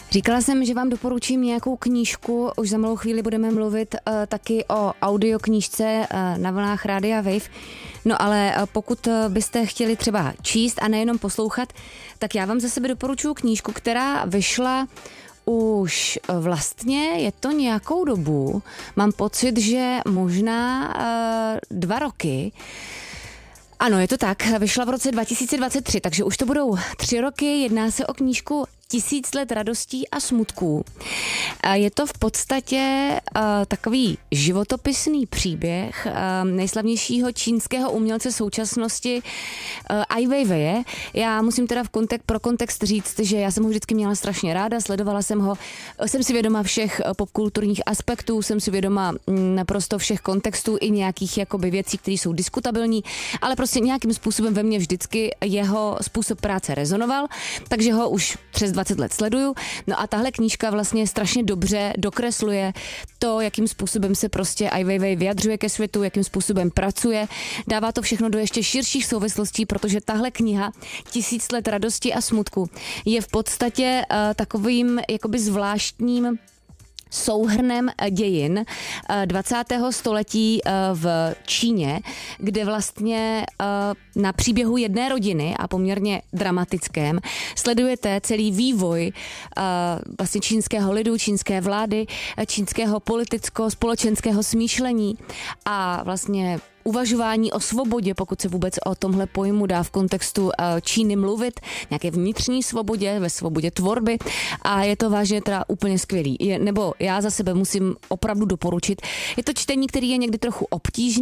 Říkala jsem, že vám doporučím nějakou knížku, už za malou chvíli budeme mluvit taky o audioknížce na vlnách Rádia Wave. No ale pokud byste chtěli třeba číst a nejenom poslouchat, tak já vám za sebe doporučuji knížku, která vyšla už vlastně, je to nějakou dobu, mám pocit, že možná 2 roky. Ano, je to tak, vyšla v roce 2023, takže už to budou 3 roky, jedná se o knížku 1000 let radostí a smutků. Je to v podstatě takový životopisný příběh nejslavnějšího čínského umělce současnosti Ai Weiwei. Já musím teda pro kontext říct, že já jsem ho vždycky měla strašně ráda, sledovala jsem ho, jsem si vědoma všech popkulturních aspektů, jsem si vědoma naprosto všech kontextů i nějakých jakoby věcí, které jsou diskutabilní, ale prostě nějakým způsobem ve mně vždycky jeho způsob práce rezonoval, takže ho už přes 20 let sleduju. No a tahle knížka vlastně strašně dobře dokresluje to, jakým způsobem se prostě Ai Weiwei vyjadřuje ke světu, jakým způsobem pracuje. Dává to všechno do ještě širších souvislostí, protože tahle kniha 1000 let radosti a smutku je v podstatě takovým jakoby zvláštním souhrnem dějin 20. století v Číně, kde vlastně na příběhu jedné rodiny a poměrně dramatickém sledujete celý vývoj vlastně čínského lidu, čínské vlády, čínského politicko-společenského smýšlení a vlastně uvažování o svobodě, pokud se vůbec o tomhle pojmu dá v kontextu Číny mluvit, nějaké vnitřní svobodě, ve svobodě tvorby a je to vážně teda úplně skvělý. Nebo já za sebe musím opravdu doporučit. Je to čtení, který je někdy trochu obtížný,